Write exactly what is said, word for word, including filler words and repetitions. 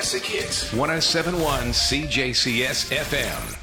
Classic Hits. one oh seven point one C J C S F M.